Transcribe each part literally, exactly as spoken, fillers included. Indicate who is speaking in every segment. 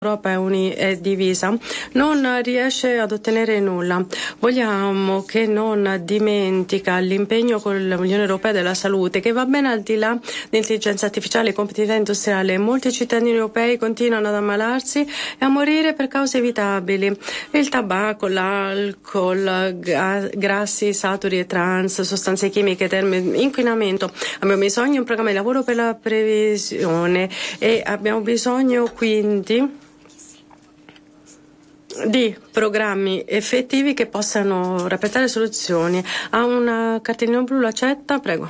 Speaker 1: L'Europa è, uni- è divisa, non riesce ad ottenere nulla. Vogliamo che non dimentica l'impegno con l'Unione Europea della salute, che va ben al di là di intelligenza artificiale e competitività industriale. Molti cittadini europei continuano ad ammalarsi e a morire per cause evitabili. Il tabacco, l'alcol, ga- grassi saturi e trans, sostanze chimiche, termi- inquinamento. Abbiamo bisogno di un programma di lavoro per la previsione e abbiamo bisogno quindi di programmi effettivi che possano rappresentare soluzioni. Ha una cartellina blu, l'accetta? Prego.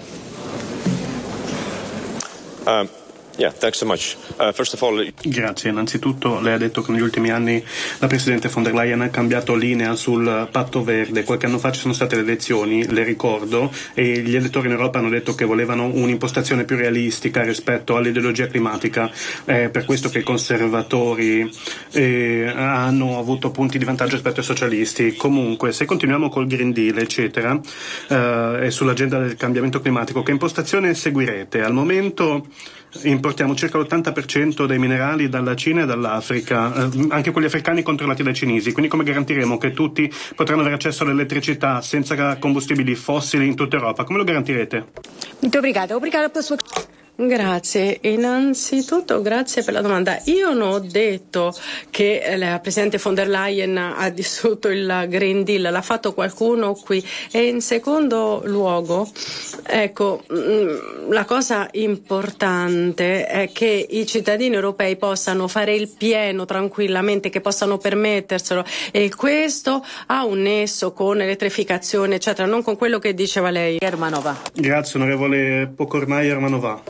Speaker 2: Uh, yeah, thanks so much. Uh, first of all...
Speaker 3: Grazie. Innanzitutto lei ha detto che negli ultimi anni la Presidente von der Leyen ha cambiato linea sul patto verde. Qualche anno fa ci sono state le elezioni, le ricordo, e gli elettori in Europa hanno detto che volevano un'impostazione più realistica rispetto all'ideologia climatica. È per questo che i conservatori eh, hanno avuto punti di vantaggio rispetto ai socialisti. Comunque, se continuiamo col Green Deal, eccetera, eh, e sull'agenda del cambiamento climatico, che impostazione seguirete? Al momento importiamo circa l'ottanta per cento dei minerali dalla Cina e dall'Africa, eh, anche quelli africani controllati dai cinesi, quindi come garantiremo che tutti potranno avere accesso all'elettricità senza combustibili fossili in tutta Europa? Come lo garantirete?
Speaker 1: Molto obrigata. Obrigata per la sua... Grazie, innanzitutto grazie per la domanda. Io non ho detto che la Presidente von der Leyen ha distrutto il Green Deal, l'ha fatto qualcuno qui. E in secondo luogo, ecco, la cosa importante è che i cittadini europei possano fare il pieno tranquillamente, che possano permetterselo, e questo ha un nesso con l'elettrificazione, eccetera, non con quello che diceva lei. Ermanova.
Speaker 3: Grazie, onorevole Pokorná Jermanová.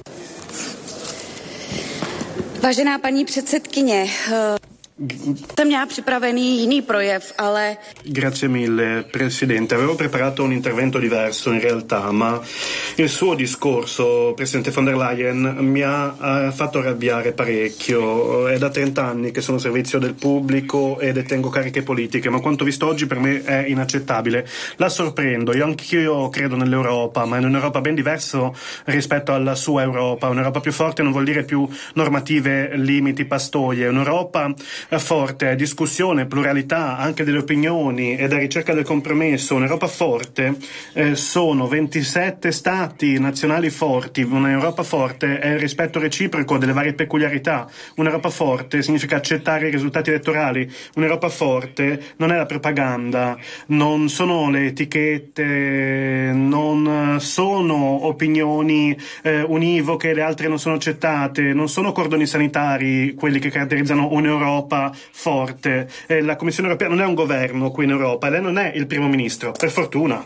Speaker 4: Vážená paní předsedkyně, jsem měla připravený jiný projev, ale...
Speaker 3: Grazie mille, Presidente. Avevo preparato un intervento diverso in realtà, ma il suo discorso, Presidente von der Leyen, mi ha eh, fatto arrabbiare parecchio. È da trenta anni che sono al servizio del pubblico e detengo cariche politiche, ma quanto visto oggi per me è inaccettabile. La sorprendo, io anch'io credo nell'Europa, ma in un'Europa ben diversa rispetto alla sua Europa. Un'Europa più forte non vuol dire più normative, limiti, pastoie. Un'Europa forte, discussione, pluralità anche delle opinioni e da ricerca del compromesso. Un'Europa forte eh, sono ventisette stati nazionali forti. Un'Europa forte è il rispetto reciproco delle varie peculiarità. Un'Europa forte significa accettare i risultati elettorali. Un'Europa forte non è la propaganda, non sono le etichette, non sono opinioni eh, univoche, le altre non sono accettate, non sono cordoni sanitari quelli che caratterizzano un'Europa forte. Eh, la Commissione europea non è un governo qui in Europa, lei non è il primo ministro, per fortuna.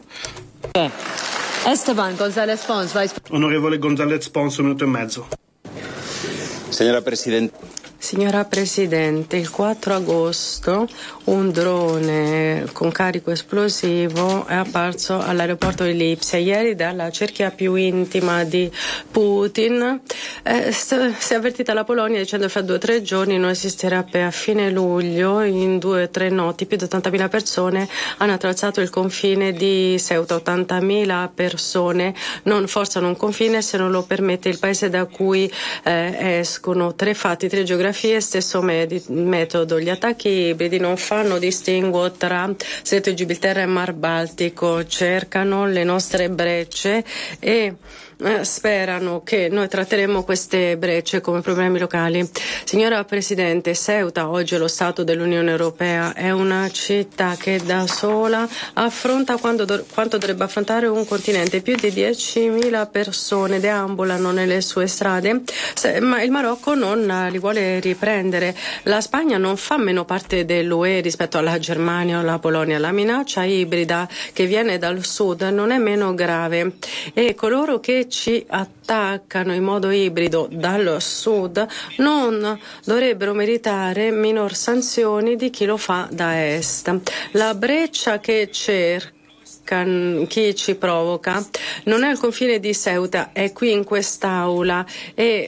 Speaker 1: Esteban González Pons, Vice...
Speaker 3: Onorevole González Pons, un minuto e mezzo.
Speaker 2: Signora Presidente.
Speaker 1: Signora Presidente, il quattro agosto un drone con carico esplosivo è apparso all'aeroporto di Lipsia. Ieri, dalla cerchia più intima di Putin, eh, si è avvertita la Polonia dicendo che fra due o tre giorni non esisterà più. A fine luglio, in due o tre notti, più di ottantamila persone hanno attraversato il confine di Ceuta. ottantamila persone non forzano un confine se non lo permette il paese da cui eh, escono. Tre fatti, tre geografie, stesso med- metodo. Gli attacchi ibridi non fanno distinguo tra Stretto di Gibilterra e Mar Baltico, cercano le nostre brecce e eh, sperano che noi tratteremo queste brecce come problemi locali. Signora Presidente, Ceuta oggi è lo Stato dell'Unione Europea, è una città che da sola affronta quando do- quanto dovrebbe affrontare un continente. Più di diecimila persone deambulano nelle sue strade, se- ma il Marocco non eh, li vuole riprendere. La Spagna non fa meno parte dell'U E rispetto alla Germania o alla Polonia. La minaccia ibrida che viene dal sud non è meno grave e coloro che ci attaccano in modo ibrido dal sud non dovrebbero meritare minor sanzioni di chi lo fa da est. La breccia che cerca chi ci provoca non è al confine di Ceuta, è qui in quest'aula e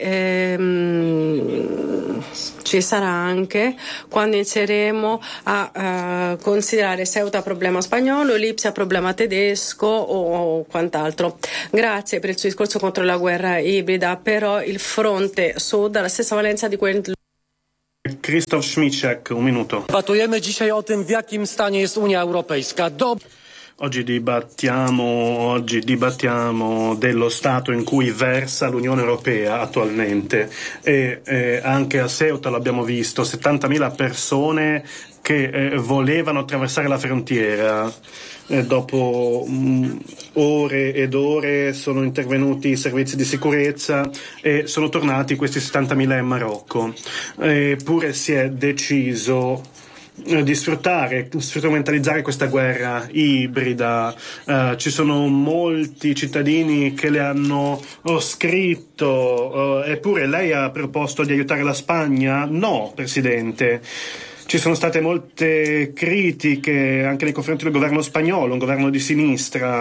Speaker 1: ehm, ci sarà anche quando inizieremo a uh, considerare Ceuta problema spagnolo, Lipsia problema tedesco o, o quant'altro. Grazie per il suo discorso contro la guerra ibrida, però il fronte sud ha la stessa valenza di quel
Speaker 3: Krzysztof Śmiszek, un minuto.
Speaker 5: Debatujemy dzisiaj o tym, w jakim stanie jest Unia Europejska. Do...
Speaker 3: Oggi dibattiamo, oggi dibattiamo dello stato in cui versa l'Unione Europea attualmente e eh, anche a Ceuta l'abbiamo visto, settantamila persone che eh, volevano attraversare la frontiera. Eh, dopo mh, ore ed ore sono intervenuti i servizi di sicurezza e sono tornati questi settantamila in Marocco. Eppure si è deciso di sfruttare, strumentalizzare questa guerra ibrida. Uh, ci sono molti cittadini che le hanno oh, scritto, uh, eppure lei ha proposto di aiutare la Spagna? No, Presidente. Ci sono state molte critiche anche nei confronti del governo spagnolo, un governo di sinistra.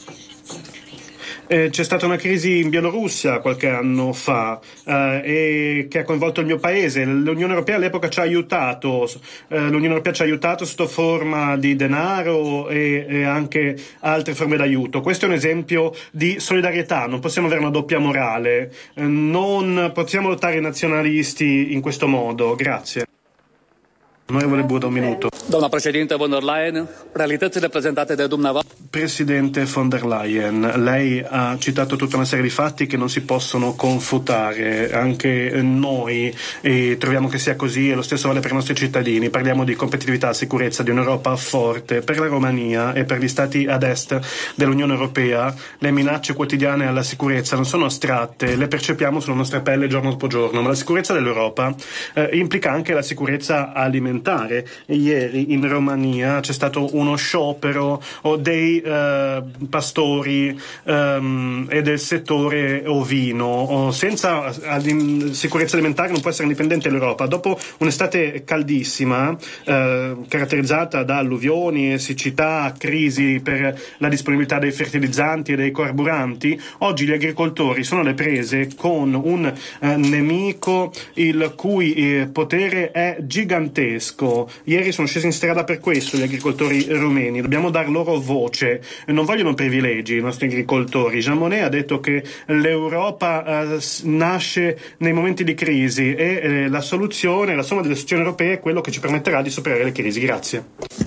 Speaker 3: Eh, c'è stata una crisi in Bielorussia qualche anno fa eh, e che ha coinvolto il mio paese. L'Unione Europea all'epoca ci ha aiutato, eh, l'Unione Europea ci ha aiutato sotto forma di denaro e, e anche altre forme d'aiuto. Questo è un esempio di solidarietà, non possiamo avere una doppia morale, eh, non possiamo lottare i nazionalisti in questo modo. Grazie. Onorevole Buda, un minuto.
Speaker 5: Doamna președinte von der Leyen, realitățile prezentate de dumneavoastră.
Speaker 3: Presidente von der Leyen, lei ha citato tutta una serie di fatti che non si possono confutare. Anche noi e troviamo che sia così e lo stesso vale per i nostri cittadini. Parliamo di competitività, sicurezza, di un'Europa forte. Per la Romania e per gli stati ad est dell'Unione Europea le minacce quotidiane alla sicurezza non sono astratte, le percepiamo sulla nostra pelle giorno dopo giorno, ma la sicurezza dell'Europa eh, implica anche la sicurezza alimentare. Ieri in Romania c'è stato uno sciopero dei eh, pastori ehm, e del settore ovino. Senza alim- sicurezza alimentare non può essere indipendente l'Europa. Dopo un'estate caldissima eh, caratterizzata da alluvioni, siccità, crisi per la disponibilità dei fertilizzanti e dei carburanti, oggi gli agricoltori sono alle prese con un eh, nemico il cui eh, potere è gigantesco. Ieri sono scesi in strada per questo gli agricoltori rumeni, dobbiamo dar loro voce, non vogliono privilegi i nostri agricoltori. Jean Monnet ha detto che l'Europa eh, nasce nei momenti di crisi e eh, la soluzione, la somma delle istituzioni europee è quello che ci permetterà di superare le crisi. Grazie.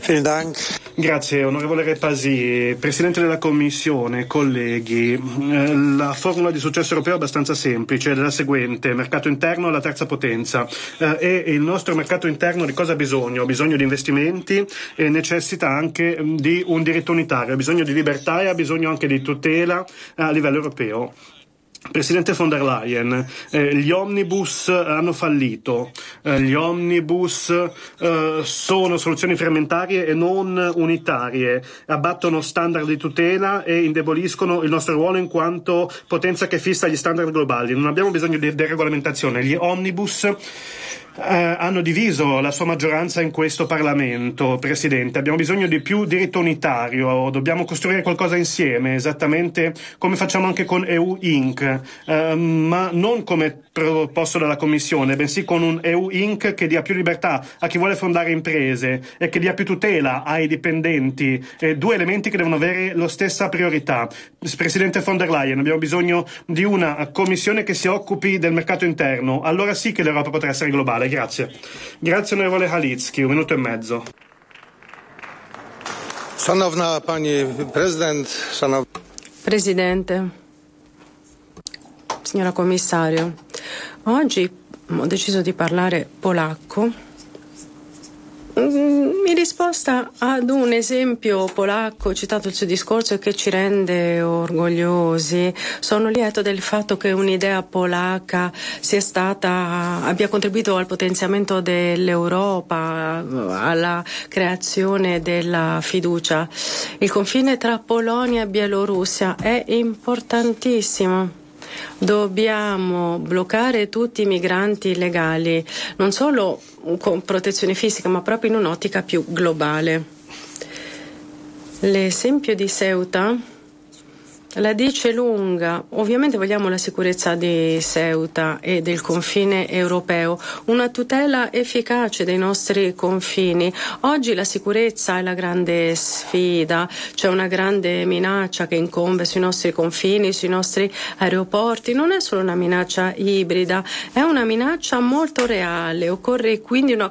Speaker 3: Grazie onorevole Repasi, Presidente della Commissione, colleghi. Eh, la formula di successo europeo è abbastanza semplice, è la seguente: mercato interno alla terza potenza eh, e il nostro mercato interno di cosa ha bisogno? Ha bisogno di investimenti e necessita anche di un diritto unitario, ha bisogno di libertà e ha bisogno anche di tutela a livello europeo. Presidente von der Leyen, eh, gli omnibus hanno fallito, eh, gli omnibus eh, sono soluzioni frammentarie e non unitarie, abbattono standard di tutela e indeboliscono il nostro ruolo in quanto potenza che fissa gli standard globali. Non abbiamo bisogno di deregolamentazione, gli omnibus Eh, hanno diviso la sua maggioranza in questo Parlamento, Presidente. Abbiamo bisogno di più diritto unitario, dobbiamo costruire qualcosa insieme, esattamente come facciamo anche con E U Incorporated, eh, ma non come proposto dalla Commissione, bensì con un E U Incorporated che dia più libertà a chi vuole fondare imprese e che dia più tutela ai dipendenti, eh, due elementi che devono avere la stessa priorità. Presidente von der Leyen, abbiamo bisogno di una Commissione che si occupi del mercato interno, allora sì che l'Europa potrà essere globale. Grazie. Grazie onorevole Halicki, un minuto e mezzo.
Speaker 6: Szanowna pani prezydent, szanow...
Speaker 1: Presidente, signora commissario, oggi ho deciso di parlare polacco in risposta ad un esempio polacco citato il suo discorso e che ci rende orgogliosi. Sono lieto del fatto che un'idea polacca sia stata, abbia contribuito al potenziamento dell'Europa, alla creazione della fiducia. Il confine tra Polonia e Bielorussia è importantissimo. Dobbiamo bloccare tutti i migranti illegali, non solo con protezione fisica, ma proprio in un'ottica più globale. L'esempio di Ceuta La dice lunga. Ovviamente vogliamo la sicurezza di Ceuta e del confine europeo, una tutela efficace dei nostri confini. Oggi la sicurezza è la grande sfida, c'è una grande minaccia che incombe sui nostri confini, sui nostri aeroporti. Non è solo una minaccia ibrida, è una minaccia molto reale. Occorre quindi una